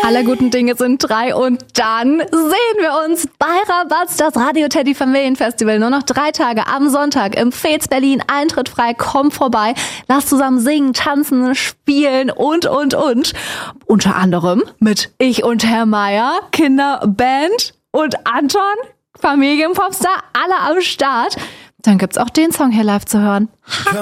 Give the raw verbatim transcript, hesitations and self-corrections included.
Alle guten Dinge sind drei und dann sehen wir uns bei Rabatz, das Radio Teddy Familienfestival. Nur noch drei Tage am Sonntag im Fez Berlin. Eintritt frei, komm vorbei. Lass zusammen singen, tanzen, spielen und, und, und. Unter anderem mit Ich und Herr Meier, Kinderband und Anton, Familienpopstar, alle am Start. Dann gibt's auch den Song hier live zu hören.